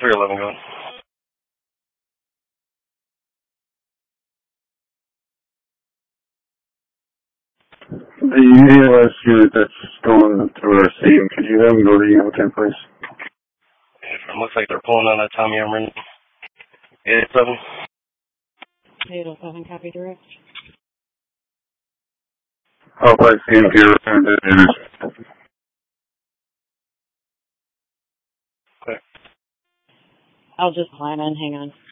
311 going. The ALS unit that's going to our scene, could you have them go to Eagle 10, please? It looks like they're pulling on that Tommy Emmerich. 887. 807, copy direct. I'll play scene here and Okay. I'll just climb in, hang on.